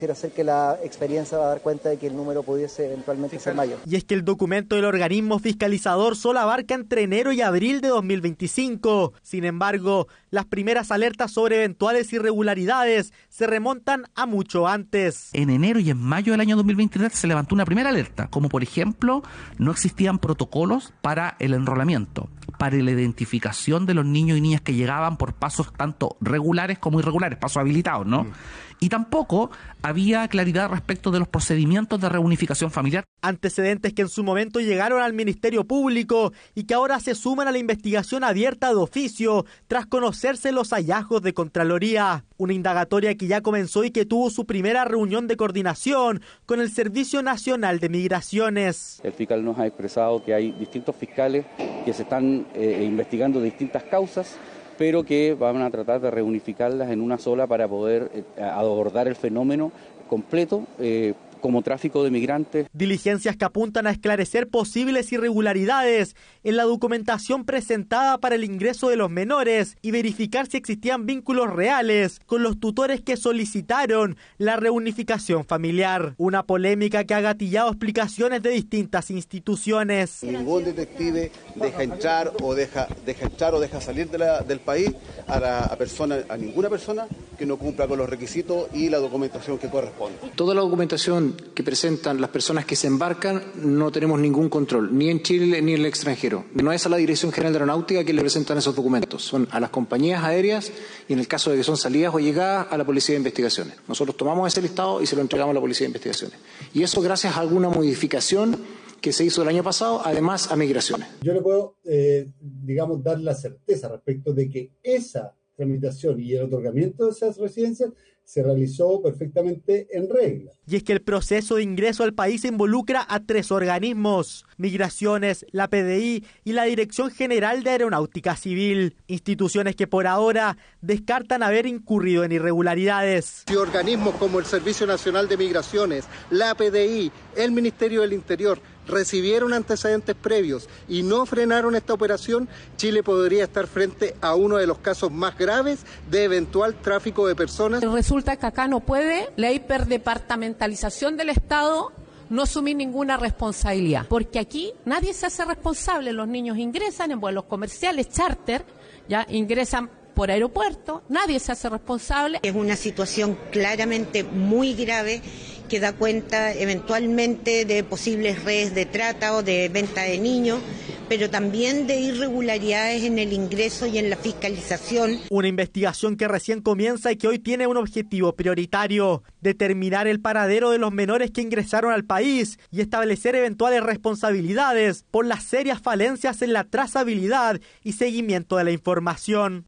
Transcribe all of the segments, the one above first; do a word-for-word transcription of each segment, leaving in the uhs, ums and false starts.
Quiero hacer que la experiencia va a dar cuenta de que el número pudiese eventualmente ser mayor. Y es que el documento del organismo fiscalizador solo abarca entre enero y abril de dos mil veinticinco. Sin embargo, las primeras alertas sobre eventuales irregularidades se remontan a mucho antes. En enero y en mayo del año dos mil veintitrés se levantó una primera alerta, como por ejemplo, no existían protocolos para el enrolamiento, para la identificación de los niños y niñas que llegaban por pasos tanto regulares como irregulares, pasos habilitados, ¿no? Mm. Y tampoco había claridad respecto de los procedimientos de reunificación familiar. Antecedentes que en su momento llegaron al Ministerio Público y que ahora se suman a la investigación abierta de oficio tras conocerse los hallazgos de Contraloría. Una indagatoria que ya comenzó y que tuvo su primera reunión de coordinación con el Servicio Nacional de Migraciones. El fiscal nos ha expresado que hay distintos fiscales que se están eh, investigando distintas causas, pero que van a tratar de reunificarlas en una sola para poder eh, abordar el fenómeno completo eh, como tráfico de migrantes. Diligencias que apuntan a esclarecer posibles irregularidades en la documentación presentada para el ingreso de los menores y verificar si existían vínculos reales con los tutores que solicitaron la reunificación familiar. Una polémica que ha gatillado explicaciones de distintas instituciones. Ningún detective deja entrar o deja, deja entrar o deja salir de la, del país a, la, a, persona, a ninguna persona que no cumpla con los requisitos y la documentación que corresponde. Toda la documentación que presentan las personas que se embarcan no tenemos ningún control, ni en Chile ni en el extranjero. No es a la Dirección General de Aeronáutica que le presentan esos documentos, son a las compañías aéreas y en el caso de que son salidas o llegadas a la Policía de Investigaciones. Nosotros tomamos ese listado y se lo entregamos a la Policía de Investigaciones. Y eso gracias a alguna modificación que se hizo el año pasado, además a Migraciones. Yo le puedo, eh, digamos, dar la certeza respecto de que esa tramitación y el otorgamiento de esas residencias se realizó perfectamente en regla. Y es que el proceso de ingreso al país involucra a tres organismos: Migraciones, la P D I y la Dirección General de Aeronáutica Civil, instituciones que por ahora descartan haber incurrido en irregularidades. Si organismos como el Servicio Nacional de Migraciones, la P D I, el Ministerio del Interior recibieron antecedentes previos y no frenaron esta operación, Chile podría estar frente a uno de los casos más graves de eventual tráfico de personas. Resulta que acá no puede la hiperdepartamentalización del Estado no asumir ninguna responsabilidad, porque aquí nadie se hace responsable. Los niños ingresan en vuelos comerciales, charter, ya ingresan por aeropuerto, nadie se hace responsable. Es una situación claramente muy grave que da cuenta eventualmente de posibles redes de trata o de venta de niños, pero también de irregularidades en el ingreso y en la fiscalización. Una investigación que recién comienza y que hoy tiene un objetivo prioritario: determinar el paradero de los menores que ingresaron al país y establecer eventuales responsabilidades por las serias falencias en la trazabilidad y seguimiento de la información.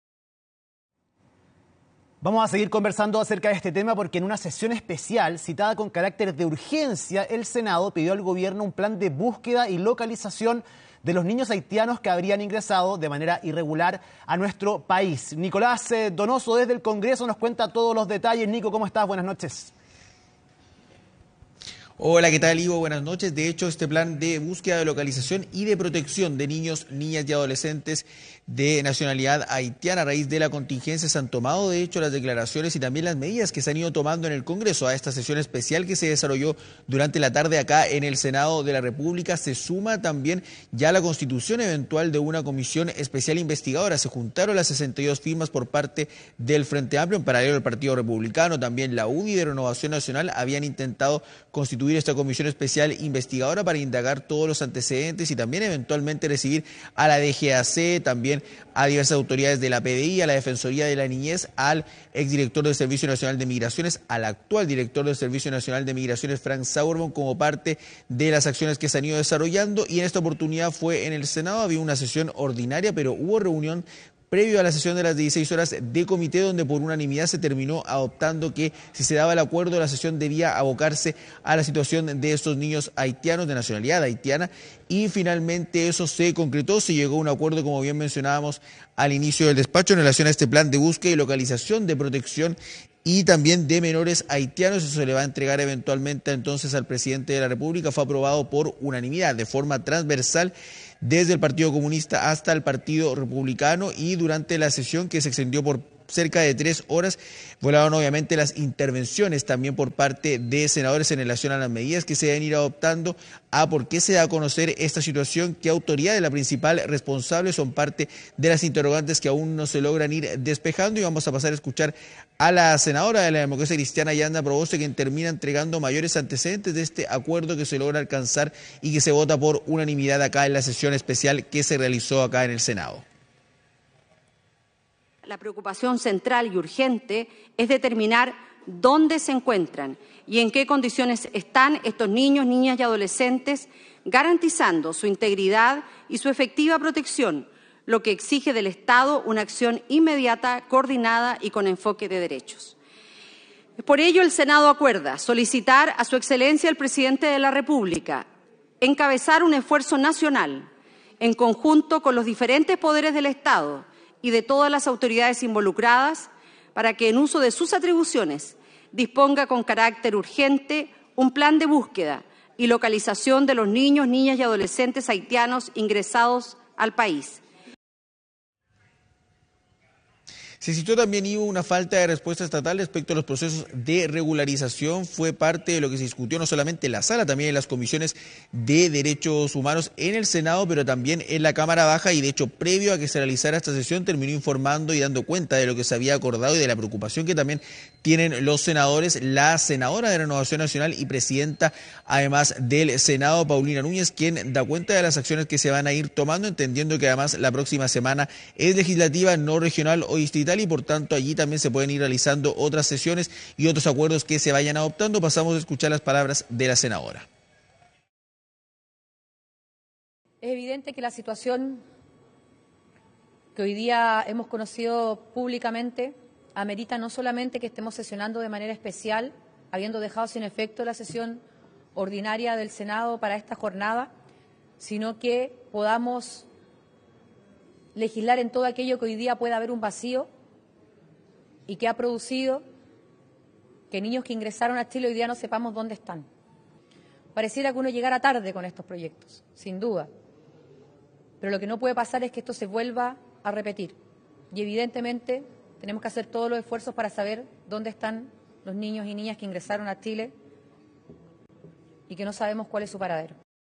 Vamos a seguir conversando acerca de este tema porque en una sesión especial citada con carácter de urgencia, el Senado pidió al gobierno un plan de búsqueda y localización de los niños haitianos que habrían ingresado de manera irregular a nuestro país. Nicolás Donoso desde el Congreso nos cuenta todos los detalles. Nico, ¿cómo estás? Buenas noches. Hola, ¿qué tal, Ivo? Buenas noches. De hecho, este plan de búsqueda, de localización y de protección de niños, niñas y adolescentes de nacionalidad haitiana a raíz de la contingencia se han tomado, de hecho, las declaraciones y también las medidas que se han ido tomando en el Congreso. A esta sesión especial que se desarrolló durante la tarde acá en el Senado de la República se suma también ya la constitución eventual de una comisión especial investigadora. Se juntaron las sesenta y dos firmas por parte del Frente Amplio, en paralelo al Partido Republicano, también la U D I de Renovación Nacional habían intentado constituir esta comisión especial investigadora para indagar todos los antecedentes y también eventualmente recibir a la D G A C, también a diversas autoridades de la P D I, a la Defensoría de la Niñez, al exdirector del Servicio Nacional de Migraciones, al actual director del Servicio Nacional de Migraciones, Frank Sauerborn, como parte de las acciones que se han ido desarrollando. Y en esta oportunidad fue en el Senado, había una sesión ordinaria, pero hubo reunión previo a la sesión de las dieciséis horas de comité, donde por unanimidad se terminó adoptando que si se daba el acuerdo, la sesión debía abocarse a la situación de estos niños haitianos de nacionalidad haitiana, y finalmente eso se concretó, se llegó a un acuerdo, como bien mencionábamos al inicio del despacho, en relación a este plan de búsqueda y localización, de protección y también de menores haitianos. Eso se le va a entregar eventualmente entonces al presidente de la República. Fue aprobado por unanimidad, de forma transversal, desde el Partido Comunista hasta el Partido Republicano, y durante la sesión, que se extendió por cerca de tres horas. Volaron obviamente las intervenciones también por parte de senadores en relación a las medidas que se deben ir adoptando, a por qué se da a conocer esta situación, qué autoridades, la principal responsable, son parte de las interrogantes que aún no se logran ir despejando. Y vamos a pasar a escuchar a la senadora de la Democracia Cristiana, Yanda Proboste, quien termina entregando mayores antecedentes de este acuerdo que se logra alcanzar y que se vota por unanimidad acá en la sesión especial que se realizó acá en el Senado. La preocupación central y urgente es determinar dónde se encuentran y en qué condiciones están estos niños, niñas y adolescentes, garantizando su integridad y su efectiva protección, lo que exige del Estado una acción inmediata, coordinada y con enfoque de derechos. Por ello, el Senado acuerda solicitar a Su Excelencia el Presidente de la República encabezar un esfuerzo nacional en conjunto con los diferentes poderes del Estado y de todas las autoridades involucradas para que, en uso de sus atribuciones, disponga con carácter urgente un plan de búsqueda y localización de los niños, niñas y adolescentes haitianos ingresados al país. Se citó también, Ivo, una falta de respuesta estatal respecto a los procesos de regularización. Fue parte de lo que se discutió no solamente en la sala, también en las comisiones de derechos humanos en el Senado, pero también en la Cámara Baja. Y de hecho, previo a que se realizara esta sesión, terminó informando y dando cuenta de lo que se había acordado y de la preocupación que también tienen los senadores. La senadora de Renovación Nacional y presidenta, además del Senado, Paulina Núñez, quien da cuenta de las acciones que se van a ir tomando, entendiendo que además la próxima semana es legislativa, no regional o distrital, y por tanto allí también se pueden ir realizando otras sesiones y otros acuerdos que se vayan adoptando. Pasamos a escuchar las palabras de la senadora. Es evidente que la situación que hoy día hemos conocido públicamente amerita no solamente que estemos sesionando de manera especial, habiendo dejado sin efecto la sesión ordinaria del Senado para esta jornada, sino que podamos legislar en todo aquello que hoy día pueda haber un vacío y que ha producido que niños que ingresaron a Chile hoy día no sepamos dónde están. Pareciera que uno llegara tarde con estos proyectos, sin duda, pero lo que no puede pasar es que esto se vuelva a repetir. Y evidentemente tenemos que hacer todos los esfuerzos para saber dónde están los niños y niñas que ingresaron a Chile y que no sabemos cuál es su paradero.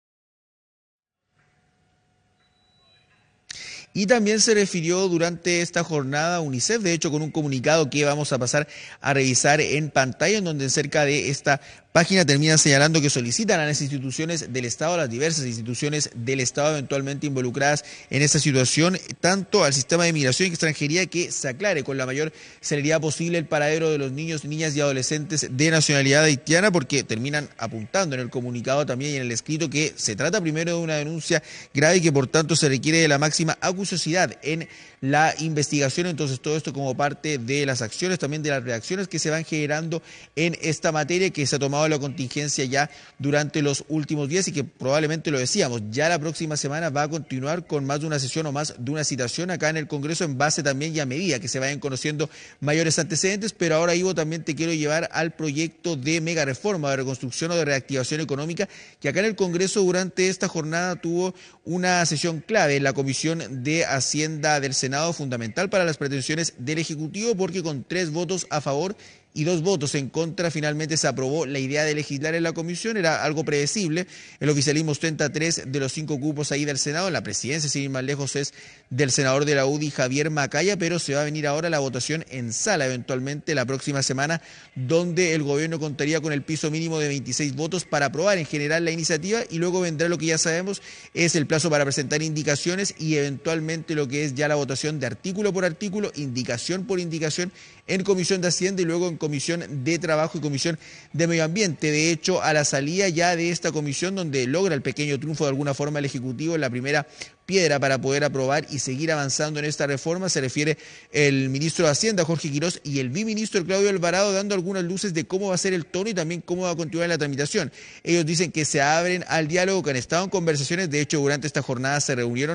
Y también se refirió durante esta jornada UNICEF, de hecho con un comunicado que vamos a pasar a revisar en pantalla, en donde cerca de esta página termina señalando que solicitan a las instituciones del Estado, a las diversas instituciones del Estado eventualmente involucradas en esta situación, tanto al sistema de migración y extranjería, que se aclare con la mayor celeridad posible el paradero de los niños, niñas y adolescentes de nacionalidad haitiana, porque terminan apuntando en el comunicado también y en el escrito que se trata primero de una denuncia grave y que por tanto se requiere de la máxima acuciosidad en la investigación. Entonces todo esto como parte de las acciones, también de las reacciones que se van generando en esta materia, que se ha tomado la contingencia ya durante los últimos días y que probablemente, lo decíamos, ya la próxima semana va a continuar con más de una sesión o más de una citación acá en el Congreso, en base también y a medida que se vayan conociendo mayores antecedentes. Pero ahora, Ivo, también te quiero llevar al proyecto de mega reforma, de reconstrucción o de reactivación económica, que acá en el Congreso durante esta jornada tuvo una sesión clave en la Comisión de Hacienda del Senado, fundamental para las pretensiones del Ejecutivo, porque con tres votos a favor y dos votos en contra, finalmente se aprobó la idea de legislar en la comisión. Era algo predecible. El oficialismo ostenta tres de los cinco cupos ahí del Senado. En la presidencia, sin ir más lejos, es del senador de la U D I, Javier Macaya, pero se va a venir ahora la votación en sala eventualmente la próxima semana, donde el gobierno contaría con el piso mínimo de veintiséis votos para aprobar en general la iniciativa, y luego vendrá lo que ya sabemos es el plazo para presentar indicaciones y eventualmente lo que es ya la votación de artículo por artículo, indicación por indicación, en Comisión de Hacienda y luego en Comisión de Trabajo y Comisión de Medio Ambiente. De hecho, a la salida ya de esta comisión, donde logra el pequeño triunfo de alguna forma el Ejecutivo en la primera piedra para poder aprobar y seguir avanzando en esta reforma, se refiere el ministro de Hacienda, Jorge Quirós, y el biministro Claudio Alvarado, dando algunas luces de cómo va a ser el tono y también cómo va a continuar la tramitación. Ellos dicen que se abren al diálogo, que han estado en conversaciones. De hecho, durante esta jornada se reunieron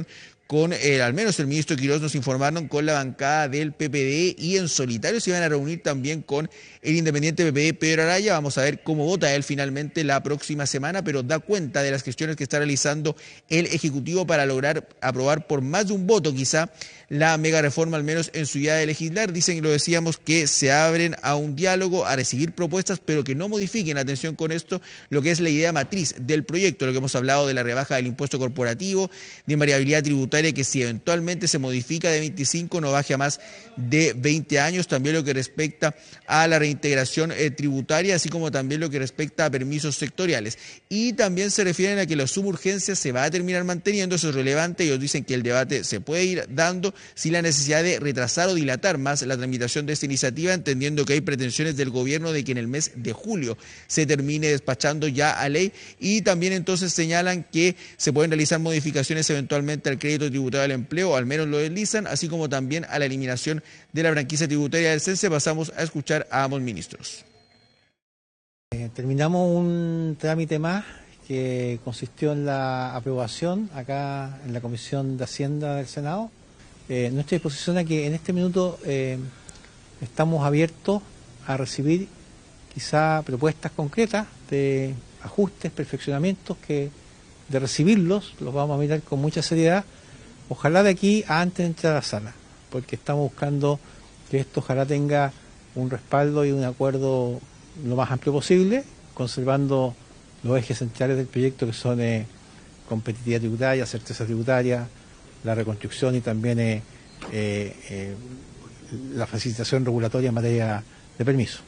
con, eh, al menos el ministro Quirós nos informaron, con la bancada del P P D y en solitario se van a reunir también con el independiente P P D Pedro Araya. Vamos a ver cómo vota él finalmente la próxima semana, pero da cuenta de las gestiones que está realizando el Ejecutivo para lograr aprobar por más de un voto quizá la mega reforma, al menos en su idea de legislar. Dicen, y lo decíamos, que se abren a un diálogo, a recibir propuestas, pero que no modifiquen, atención con esto, lo que es la idea matriz del proyecto, lo que hemos hablado de la rebaja del impuesto corporativo, de invariabilidad tributaria, que si eventualmente se modifica de veinticinco no baje a más de veinte años, también lo que respecta a la reintegración eh, tributaria, así como también lo que respecta a permisos sectoriales. Y también se refieren a que la suburgencia se va a terminar manteniendo, eso es relevante. Ellos dicen que el debate se puede ir dando sin la necesidad de retrasar o dilatar más la tramitación de esta iniciativa, entendiendo que hay pretensiones del gobierno de que en el mes de julio se termine despachando ya a ley, y también entonces señalan que se pueden realizar modificaciones eventualmente al crédito tributario del empleo, al menos lo deslizan, así como también a la eliminación de la franquicia tributaria del CENSE. Pasamos a escuchar a ambos ministros. Eh, terminamos un trámite más que consistió en la aprobación acá en la Comisión de Hacienda del Senado. Eh, nuestra disposición es que en este minuto eh, estamos abiertos a recibir quizá propuestas concretas de ajustes, perfeccionamientos, que de recibirlos los vamos a mirar con mucha seriedad, ojalá de aquí a antes de entrar a la sala, porque estamos buscando que esto ojalá tenga un respaldo y un acuerdo lo más amplio posible, conservando los ejes centrales del proyecto, que son eh, competitividad tributaria, certeza tributaria, la reconstrucción y también eh, eh, eh, la facilitación regulatoria en materia de permiso.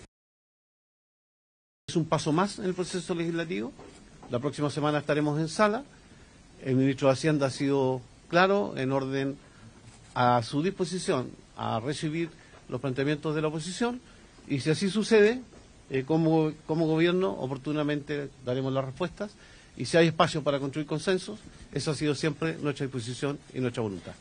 Es un paso más en el proceso legislativo. La próxima semana estaremos en sala. El ministro de Hacienda ha sido claro en orden a su disposición a recibir los planteamientos de la oposición, y si así sucede, eh, como, como gobierno oportunamente daremos las respuestas, y si hay espacio para construir consensos, eso ha sido siempre nuestra disposición y nuestra voluntad.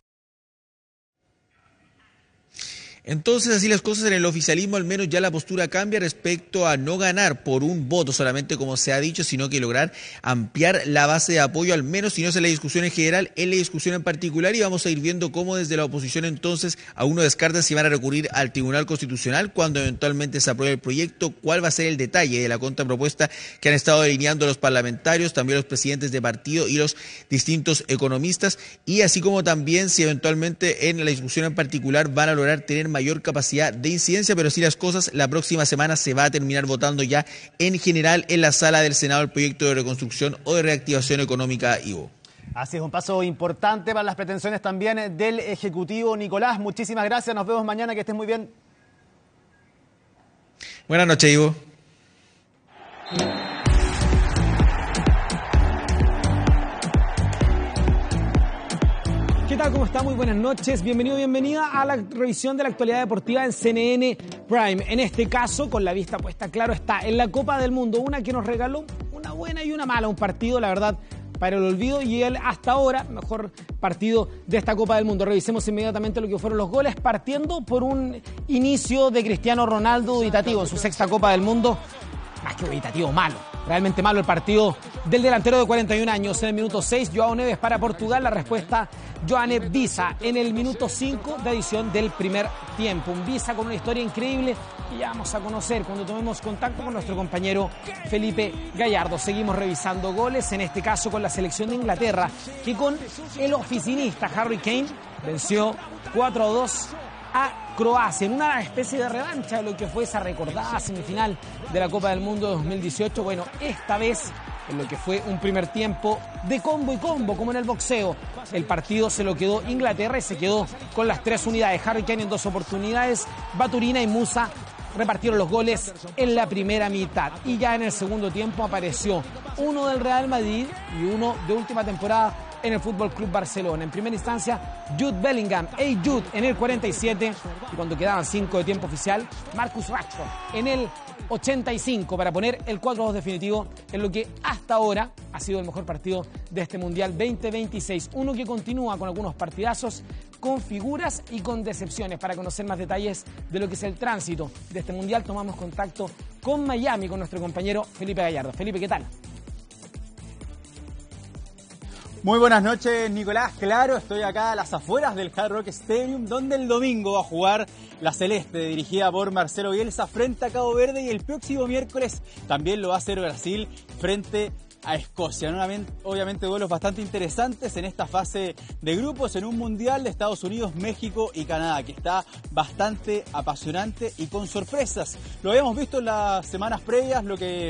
Entonces, así las cosas en el oficialismo, al menos ya la postura cambia respecto a no ganar por un voto solamente, como se ha dicho, sino que lograr ampliar la base de apoyo, al menos si no es en la discusión en general, en la discusión en particular. Y vamos a ir viendo cómo desde la oposición entonces aún no descartan si van a recurrir al Tribunal Constitucional cuando eventualmente se apruebe el proyecto, cuál va a ser el detalle de la contrapropuesta que han estado delineando los parlamentarios, también los presidentes de partido y los distintos economistas, y así como también si eventualmente en la discusión en particular van a lograr tener mayor capacidad de incidencia. Pero si las cosas, la próxima semana se va a terminar votando ya en general en la sala del Senado el proyecto de reconstrucción o de reactivación económica, Ivo. Así es, un paso importante para las pretensiones también del Ejecutivo. Nicolás, muchísimas gracias, nos vemos mañana, que estés muy bien. Buenas noches, Ivo. ¿Qué tal? ¿Cómo está? Muy buenas noches. Bienvenido, bienvenida a la revisión de la actualidad deportiva en C N N Prime. En este caso, con la vista puesta, claro está, en la Copa del Mundo. Una que nos regaló una buena y una mala. Un partido, la verdad, para el olvido, y el hasta ahora mejor partido de esta Copa del Mundo. Revisemos inmediatamente lo que fueron los goles, partiendo por un inicio de Cristiano Ronaldo dubitativo en su sexta Copa del Mundo. Más que dubitativo, malo. Realmente malo el partido del delantero de cuarenta y un años. En el minuto seis, João Neves para Portugal. La respuesta, Joane Visa. En el minuto cinco de adición del primer tiempo. Un Visa con una historia increíble que ya vamos a conocer cuando tomemos contacto con nuestro compañero Felipe Gallardo. Seguimos revisando goles, en este caso con la selección de Inglaterra, que con el oficinista Harry Kane venció cuatro a dos a Croacia, en una especie de revancha de lo que fue esa recordada semifinal de la Copa del Mundo de dos mil dieciocho. Bueno, esta vez en lo que fue un primer tiempo de combo y combo, como en el boxeo. El partido se lo quedó Inglaterra y se quedó con las tres unidades. Harry Kane en dos oportunidades, Baturina y Musa repartieron los goles en la primera mitad. Y ya en el segundo tiempo apareció uno del Real Madrid y uno de última temporada en el Fútbol Club Barcelona. En primera instancia, Jude Bellingham, hey Jude, en el cuarenta y siete, y cuando quedaban cinco de tiempo oficial, Marcus Rashford en el ochenta y cinco para poner el cuatro a dos definitivo en lo que hasta ahora ha sido el mejor partido de este Mundial veinte veintiséis. Uno que continúa con algunos partidazos, con figuras y con decepciones. Para conocer más detalles de lo que es el tránsito de este Mundial, tomamos contacto con Miami, con nuestro compañero Felipe Gallardo. Felipe, ¿qué tal? Muy buenas noches, Nicolás. Claro, estoy acá a las afueras del Hard Rock Stadium, donde el domingo va a jugar la Celeste, dirigida por Marcelo Bielsa, frente a Cabo Verde, y el próximo miércoles también lo va a hacer Brasil frente a Escocia. Nuevamente, obviamente, duelos bastante interesantes en esta fase de grupos, en un mundial de Estados Unidos, México y Canadá, que está bastante apasionante y con sorpresas. Lo habíamos visto en las semanas previas, lo que